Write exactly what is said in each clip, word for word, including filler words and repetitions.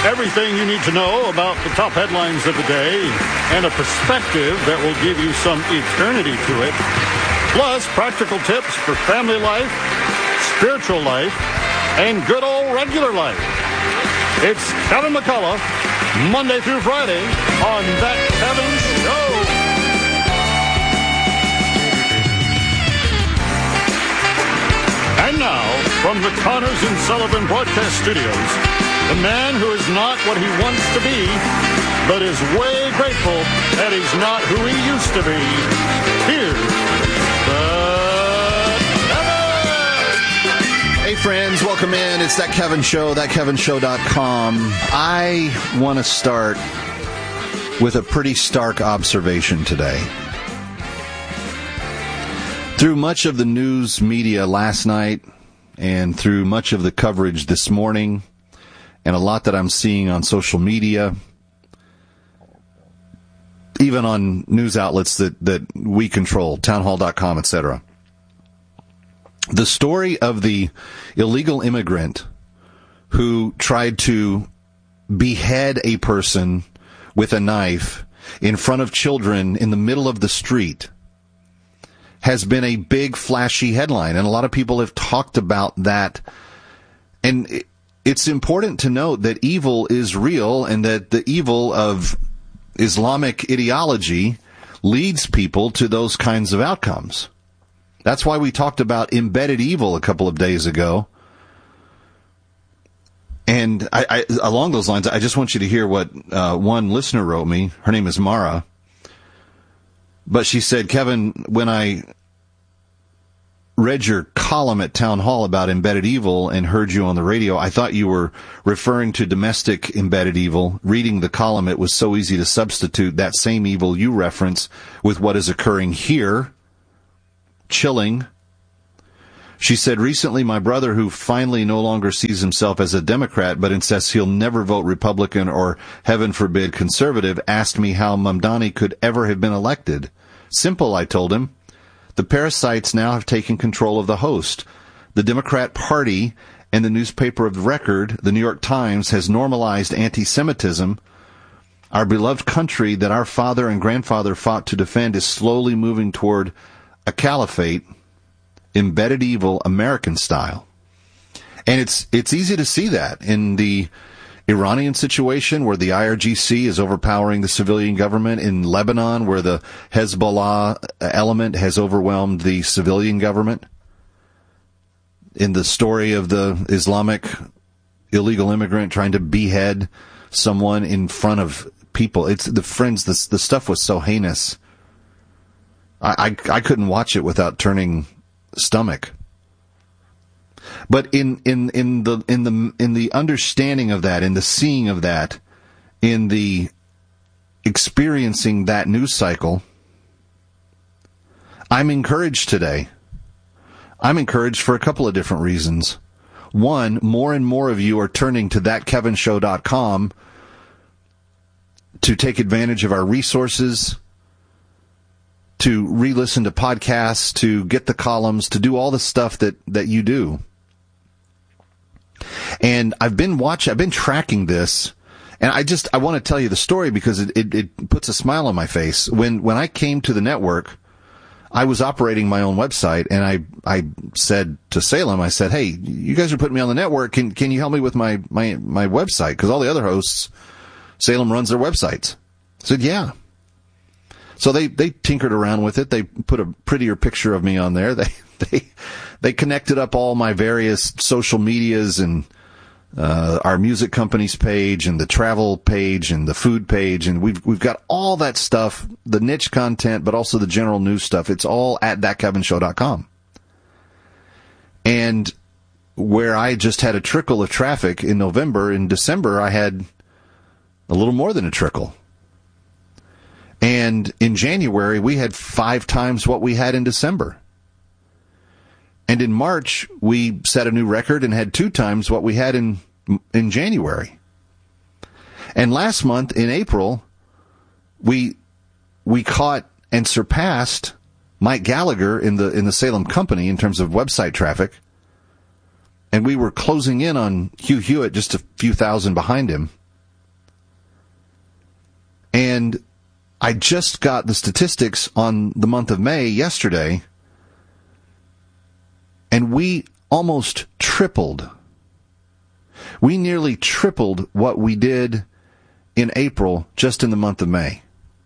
Everything you need to know about the top headlines of the day and a perspective that will give you some eternity to it. Plus, practical tips for family life, spiritual life, and good old regular life. It's Kevin McCullough, Monday through Friday on That Kevin Show. And now, from the Connors and Sullivan Broadcast Studios, the man who is not what he wants to be, but is way grateful that he's not who he used to be. Here's the Kevin! Hey friends, welcome in. It's That Kevin Show, that kevin show dot com. I want to start with a pretty stark observation today. Through much of the news media last night and through much of the coverage this morning, and a lot that I'm seeing on social media, even on news outlets that, that we control, townhall dot com, et cetera. The story of the illegal immigrant who tried to behead a person with a knife in front of children in the middle of the street has been a big, flashy headline, and a lot of people have talked about that. And it, It's important to note that evil is real and that the evil of Islamic ideology leads people to those kinds of outcomes. That's why we talked about embedded evil a couple of days ago. And I, I, along those lines, I just want you to hear what uh, one listener wrote me. Her name is Mara. But she said, Kevin, when I read your column at Town Hall about embedded evil and heard you on the radio, I thought you were referring to domestic embedded evil. Reading the column, it was so easy to substitute that same evil you reference with what is occurring here. Chilling. She said, recently my brother, who finally no longer sees himself as a Democrat but insists he'll never vote Republican or, heaven forbid, conservative, asked me how Mamdani could ever have been elected. Simple, I told him. The parasites now have taken control of the host. The Democrat Party and the newspaper of record, the New York Times, has normalized anti-Semitism. Our beloved country that our father and grandfather fought to defend is slowly moving toward a caliphate, embedded evil, American style. And it's it's easy to see that in the Iranian situation, where the I R G C is overpowering the civilian government, in Lebanon, where the Hezbollah element has overwhelmed the civilian government, in the story of the Islamic illegal immigrant trying to behead someone in front of people. It's the friends, the, the stuff was so heinous. I, I, I couldn't watch it without turning stomach. But in, in, in the in the in the understanding of that, in the seeing of that, in the experiencing that news cycle, I'm encouraged today. I'm encouraged for a couple of different reasons. One, more and more of you are turning to that kevin show dot com to take advantage of our resources, to re-listen to podcasts, to get the columns, to do all the stuff that, that you do. And I've been watching, I've been tracking this, and I just, I want to tell you the story because it, it, it puts a smile on my face. When, when I came to the network, I was operating my own website, and I, I said to Salem, I said, hey, you guys are putting me on the network. Can, can you help me with my, my, my website? Because all the other hosts, Salem runs their websites. I said, yeah. So they, they tinkered around with it. They put a prettier picture of me on there. They, they, they connected up all my various social medias and, uh, our music company's page and the travel page and the food page. And we've, we've got all that stuff, the niche content, but also the general news stuff. It's all at that kevin show dot com. And where I just had a trickle of traffic in November, in December, I had a little more than a trickle. And in January, we had five times what we had in December. And in March, we set a new record and had two times what we had in in January. And last month, in April, we we caught and surpassed Mike Gallagher in the in the Salem company in terms of website traffic. And we were closing in on Hugh Hewitt, just a few thousand behind him. And I just got the statistics on the month of May yesterday, and we almost tripled. We nearly tripled what we did in April just in the month of May.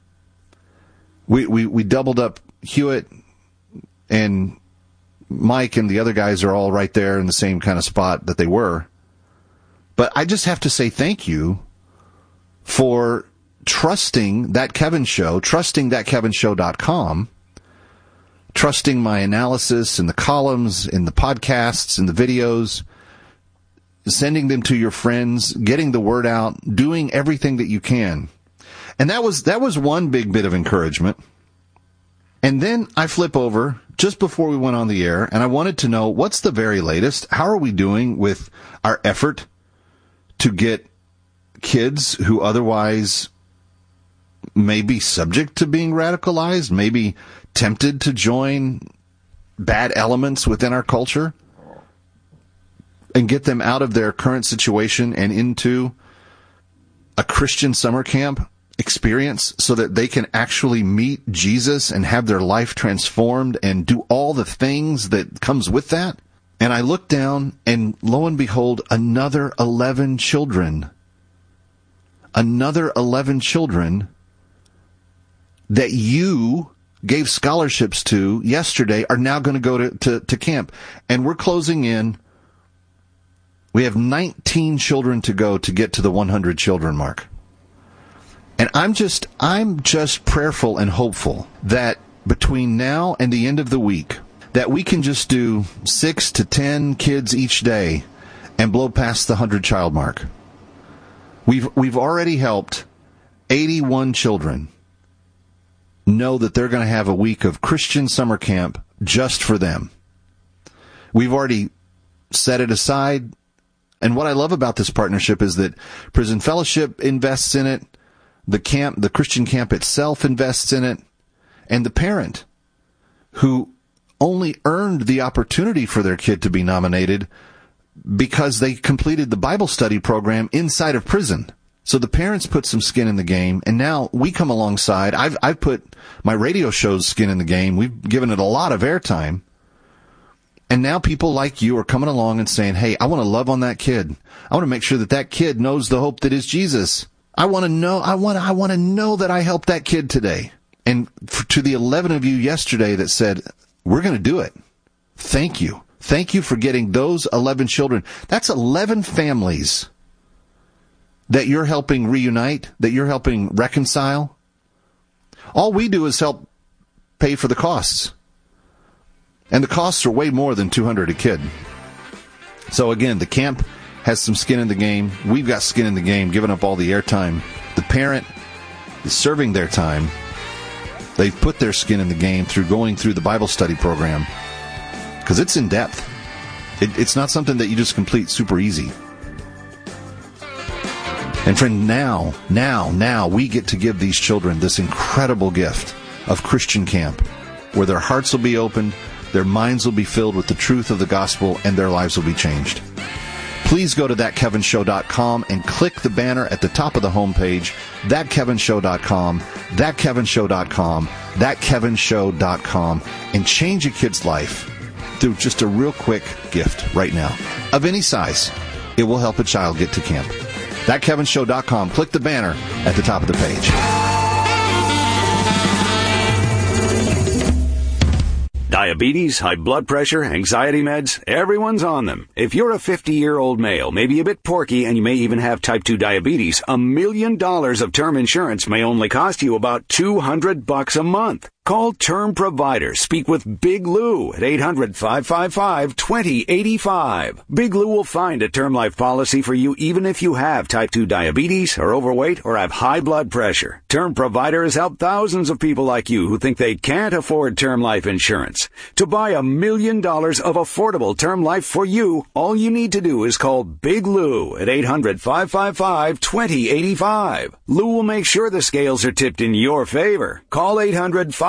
We we, we doubled up. Hewitt and Mike and the other guys are all right there in the same kind of spot that they were. But I just have to say thank you for trusting That Kevin Show, trusting that kevin show dot com, trusting my analysis in the columns, in the podcasts, in the videos, sending them to your friends, getting the word out, doing everything that you can. And that was that was one big bit of encouragement. And then I flip over just before we went on the air, and I wanted to know, what's the very latest? How are we doing with our effort to get kids who otherwise may be subject to being radicalized, maybe tempted to join bad elements within our culture, and get them out of their current situation and into a Christian summer camp experience so that they can actually meet Jesus and have their life transformed and do all the things that comes with that? And I looked down, and lo and behold, another eleven children, another eleven children that you gave scholarships to yesterday are now going to go to, to, to camp. And we're closing in. We have nineteen children to go to get to the one hundred children mark. And I'm just, I'm just prayerful and hopeful that between now and the end of the week, that we can just do six to ten kids each day and blow past the hundred child mark. We've, we've already helped eighty-one children know that they're going to have a week of Christian summer camp just for them. We've already set it aside. And what I love about this partnership is that Prison Fellowship invests in it. The camp, the Christian camp itself invests in it, and the parent who only earned the opportunity for their kid to be nominated because they completed the Bible study program inside of prison. So the parents put some skin in the game, and now we come alongside. I've, I've put my radio show's skin in the game. We've given it a lot of airtime. And now people like you are coming along and saying, hey, I want to love on that kid. I want to make sure that that kid knows the hope that is Jesus. I want to know, I want to, I want to know that I helped that kid today. And for, to the eleven of you yesterday that said, we're going to do it. Thank you. Thank you for getting those eleven children. That's eleven families that you're helping reunite, that you're helping reconcile. All we do is help pay for the costs. And the costs are way more than two hundred dollars a kid. So again, the camp has some skin in the game. We've got skin in the game, giving up all the airtime. The parent is serving their time. They've put their skin in the game through going through the Bible study program, because it's in depth. It, it's not something that you just complete super easy. And friend, now, now, now we get to give these children this incredible gift of Christian camp, where their hearts will be opened, their minds will be filled with the truth of the gospel, and their lives will be changed. Please go to that kevin show dot com and click the banner at the top of the homepage, that kevin show dot com, that kevin show dot com, that kevin show dot com, and change a kid's life through just a real quick gift right now. Of any size, it will help a child get to camp. that kevin show dot com. Click the banner at the top of the page. Diabetes, high blood pressure, anxiety meds, everyone's on them. If you're a fifty-year-old male, maybe a bit porky, and you may even have type two diabetes, a million dollars of term insurance may only cost you about two hundred bucks a month. Call Term Provider. Speak with Big Lou at eight hundred, five five five, two zero eight five. Big Lou will find a term life policy for you even if you have type two diabetes, are overweight, or have high blood pressure. Term Provider has helped thousands of people like you who think they can't afford term life insurance. To buy a million dollars of affordable term life for you, all you need to do is call Big Lou at eight hundred, five five five, two zero eight five. Lou will make sure the scales are tipped in your favor. Call eight hundred, five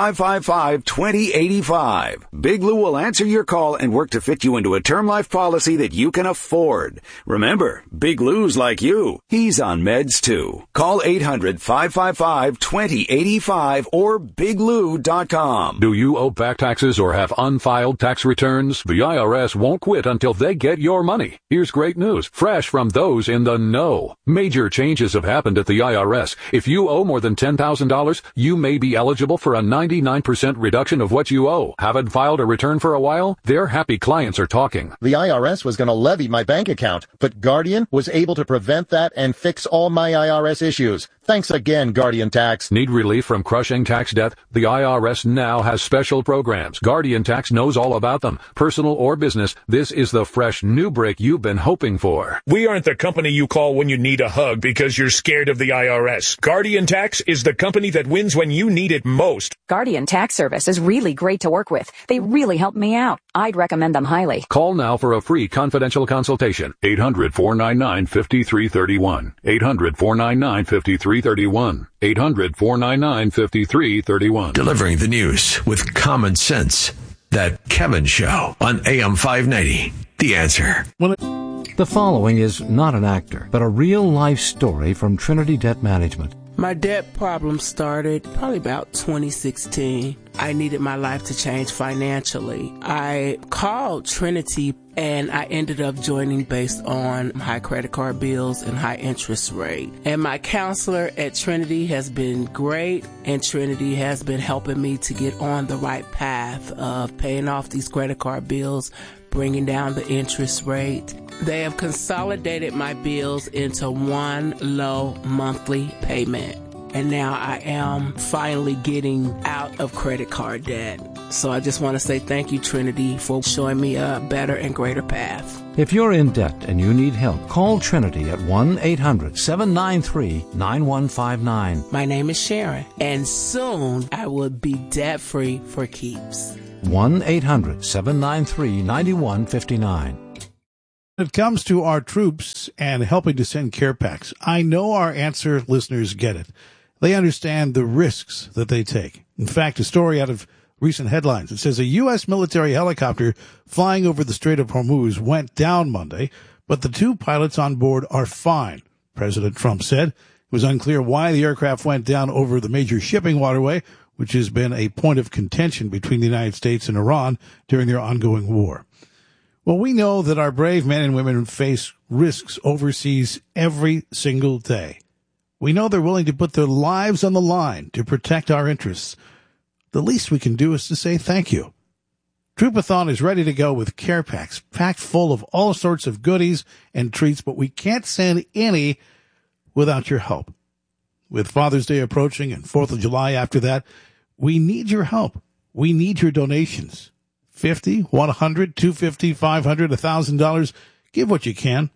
five five five, two zero eight five. Big Lou will answer your call and work to fit you into a term life policy that you can afford. Remember, Big Lou's like you. He's on meds too. Call eight hundred, five five five, two zero eight five or big lou dot com. Do you owe back taxes or have unfiled tax returns? The I R S won't quit until they get your money. Here's great news, fresh from those in the know. Major changes have happened at the I R S. If you owe more than ten thousand dollars, you may be eligible for a ninety-nine percent reduction of what you owe. Haven't filed a return for a while? Their happy clients are talking. The I R S was going to levy my bank account, but Guardian was able to prevent that and fix all my I R S issues. Thanks again, Guardian Tax. Need relief from crushing tax debt? The I R S now has special programs. Guardian Tax knows all about them. Personal or business, this is the fresh new break you've been hoping for. We aren't the company you call when you need a hug because you're scared of the I R S. Guardian Tax is the company that wins when you need it most. Guardian Tax Service is really great to work with. They really helped me out. I'd recommend them highly. Call now for a free confidential consultation. eight hundred, four nine nine, five three three one. eight hundred, four nine nine, five three three one. eight hundred, four nine nine, five three three one. Delivering the news with common sense. That Kevin Show on A M five ninety. The Answer. The following is not an actor, but a real-life story from Trinity Debt Management. My debt problem started probably about twenty sixteen. I needed my life to change financially. I called Trinity and I ended up joining based on high credit card bills and high interest rate. And my counselor at Trinity has been great, and Trinity has been helping me to get on the right path of paying off these credit card bills, bringing down the interest rate. They have consolidated my bills into one low monthly payment. And now I am finally getting out of credit card debt. So I just want to say thank you, Trinity, for showing me a better and greater path. If you're in debt and you need help, call Trinity at one eight hundred, seven nine three, nine one five nine. My name is Sharon, and soon I will be debt-free for keeps. one eight hundred, seven nine three, nine one five nine. When it comes to our troops and helping to send care packs, I know our answer listeners get it. They understand the risks that they take. In fact, a story out of recent headlines, it says a U S military helicopter flying over the Strait of Hormuz went down Monday, but the two pilots on board are fine, President Trump said. It was unclear why the aircraft went down over the major shipping waterway, which has been a point of contention between the United States and Iran during their ongoing war. Well, we know that our brave men and women face risks overseas every single day. We know they're willing to put their lives on the line to protect our interests. The least we can do is to say thank you. Troopathon is ready to go with care packs packed full of all sorts of goodies and treats, but we can't send any without your help. With Father's Day approaching and fourth of July after that, we need your help. We need your donations. fifty, one hundred, two hundred fifty, five hundred, one thousand dollars. Give what you can.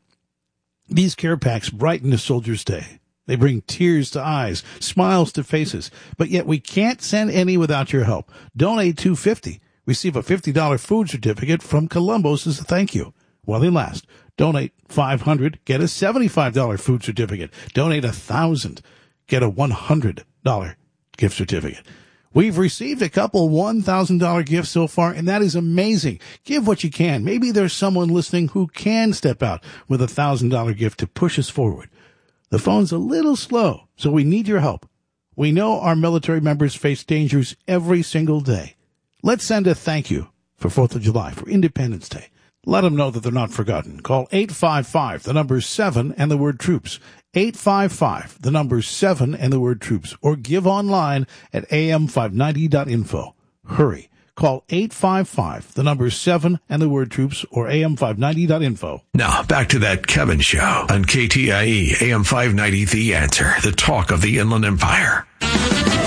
These care packs brighten a soldier's day. They bring tears to eyes, smiles to faces, but yet we can't send any without your help. Donate two hundred fifty dollars. Receive a fifty dollars food certificate from Columbus as a thank you while they last. Donate five hundred dollars. Get a seventy-five dollars food certificate. Donate one thousand dollars. Get a one hundred dollars gift certificate. We've received a couple one thousand dollars gifts so far, and that is amazing. Give what you can. Maybe there's someone listening who can step out with a one thousand dollars gift to push us forward. The phone's a little slow, so we need your help. We know our military members face dangers every single day. Let's send a thank you for fourth of July, for Independence Day. Let them know that they're not forgotten. Call eight five five, the number seven, and the word troops. eight five five, the number seven, and the word troops. Or give online at A M five ninety dot info. Hurry. Call eight five five, the number seven, and the word troops, or A M five ninety dot info. Now, back to that Kevin Show on K T I E, A M five ninety, The Answer, the talk of the Inland Empire.